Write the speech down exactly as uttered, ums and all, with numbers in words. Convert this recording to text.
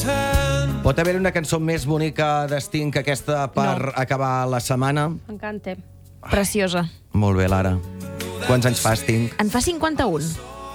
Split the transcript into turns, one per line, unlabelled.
Pot haver una cançó més bonica de Sting que aquesta per
No.
acabar la setmana?
M'encanta. Preciosa.
Molt bé, Lara. Quants anys fa Sting?
En fa cinquanta-un.